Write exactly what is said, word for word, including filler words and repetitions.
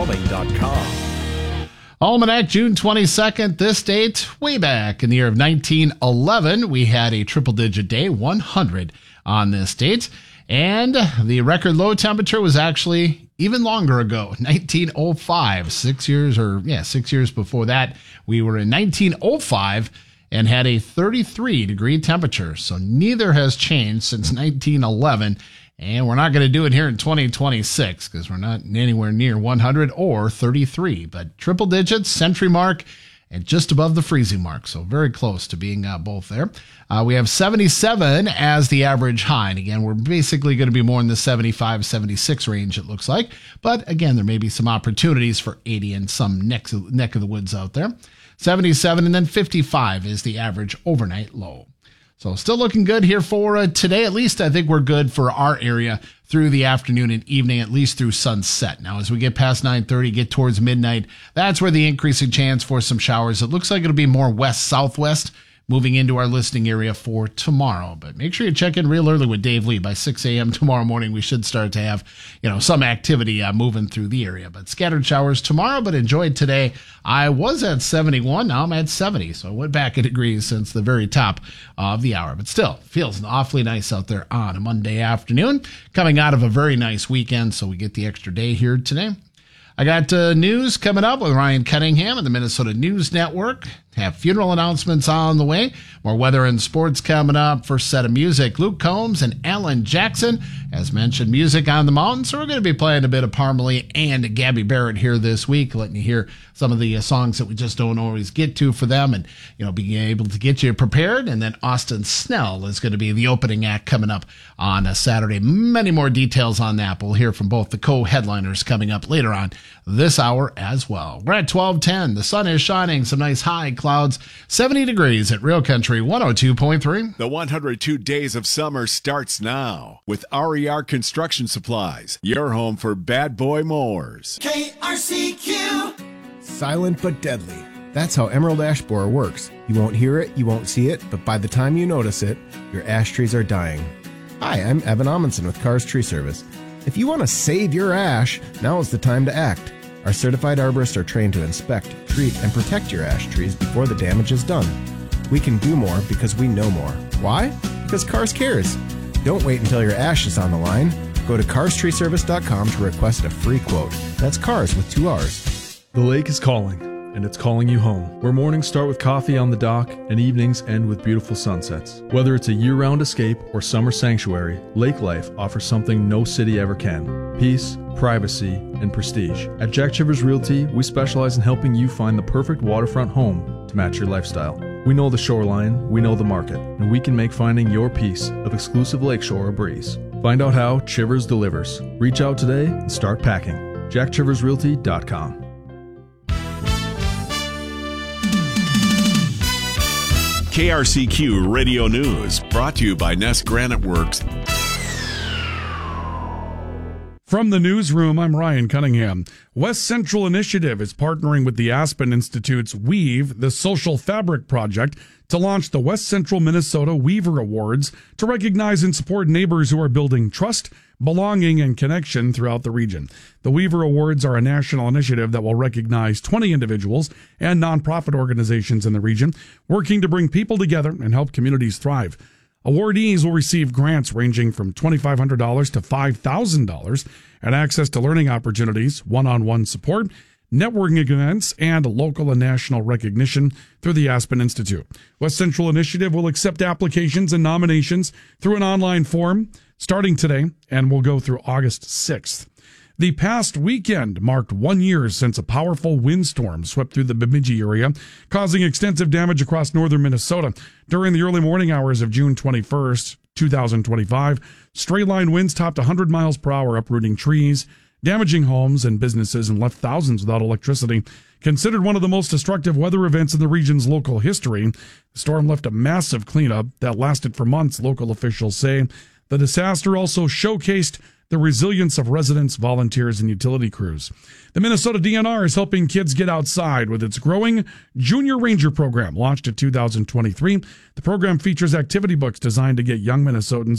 plumbing dot com. Almanac, June twenty-second, this date, way back in the year of nineteen eleven, we had a triple-digit day, one hundred on this date, and the record low temperature was actually even longer ago, nineteen oh five, six years, or yeah, six years before that, we were in nineteen oh five and had a thirty-three degree temperature, so neither has changed since nineteen eleven. And we're not going to do it here in twenty twenty-six because we're not anywhere near one hundred or thirty-three. But triple digits, century mark, and just above the freezing mark. So very close to being uh, both there. Uh, we have seventy-seven as the average high. And again, we're basically going to be more in the seventy-five, seventy-six range, it looks like. But again, there may be some opportunities for eighty in some neck, neck of the woods out there. seventy-seven and then fifty-five is the average overnight low. So still looking good here for uh, today. At least I think we're good for our area through the afternoon and evening, at least through sunset. Now, as we get past nine thirty, get towards midnight, that's where the increasing chance for some showers. It looks like it'll be more west-southwest moving into our listening area for tomorrow. But make sure you check in real early with Dave Lee. By six a.m. tomorrow morning, we should start to have, you know, some activity uh, moving through the area. But scattered showers tomorrow, but enjoy today. I was at seventy-one, now I'm at seventy, so I went back a degree since the very top of the hour. But still, feels awfully nice out there on a Monday afternoon, coming out of a very nice weekend, so we get the extra day here today. I got uh, news coming up with Ryan Cunningham and the Minnesota News Network. Have funeral announcements on the way. More weather and sports coming up. First set of music, Luke Combs and Alan Jackson. As mentioned, music on the mountain. So we're going to be playing a bit of Parmalee and Gabby Barrett here this week, letting you hear some of the uh, songs that we just don't always get to for them, and you know, being able to get you prepared. And then Austin Snell is going to be the opening act coming up on a Saturday. Many more details on that. We'll hear from both the co-headliners coming up later on this hour as well. We're at twelve ten. The sun is shining. Some nice high clouds. seventy degrees at Real Country one oh two point three. The one hundred two Days of Summer starts now with R E R Construction Supplies, your home for bad boy mowers. K R C Q. Silent but deadly. That's how Emerald Ash Borer works. You won't hear it, you won't see it, but by the time you notice it, your ash trees are dying. Hi, I'm Evan Amundsen with Cars Tree Service. If you want to save your ash, now is the time to act. Our certified arborists are trained to inspect, treat, and protect your ash trees before the damage is done. We can do more because we know more. Why? Because Cars cares. Don't wait until your ash is on the line. Go to cars tree service dot com to request a free quote. That's cars with two R's. The lake is calling, and it's calling you home, where mornings start with coffee on the dock and evenings end with beautiful sunsets. Whether it's a year-round escape or summer sanctuary, lake life offers something no city ever can: peace, privacy, and prestige. At Jack Chivers Realty, we specialize in helping you find the perfect waterfront home to match your lifestyle. We know the shoreline, we know the market, and we can make finding your piece of exclusive lakeshore a breeze. Find out how Chivers delivers. Reach out today and start packing. jack chivers realty dot com. K R C Q Radio News, brought to you by Nest Granite Works. From the newsroom, I'm Ryan Cunningham. West Central Initiative is partnering with the Aspen Institute's Weave, the Social Fabric Project, to launch the West Central Minnesota Weaver Awards to recognize and support neighbors who are building trust, belonging, and connection throughout the region. The Weaver Awards are a national initiative that will recognize twenty individuals and nonprofit organizations in the region working to bring people together and help communities thrive. Awardees will receive grants ranging from twenty-five hundred dollars to five thousand dollars and access to learning opportunities, one-on-one support, networking events, and local and national recognition through the Aspen Institute. West Central Initiative will accept applications and nominations through an online form starting today and will go through August sixth. The past weekend marked one year since a powerful windstorm swept through the Bemidji area, causing extensive damage across northern Minnesota. During the early morning hours of June twenty-first, twenty twenty-five, straight-line winds topped one hundred miles per hour, uprooting trees, damaging homes and businesses, and left thousands without electricity. Considered one of the most destructive weather events in the region's local history, the storm left a massive cleanup that lasted for months, local officials say. The disaster also showcased the resilience of residents, volunteers, and utility crews. The Minnesota D N R is helping kids get outside with its growing Junior Ranger program, launched in two thousand twenty-three. The program features activity books designed to get young Minnesotans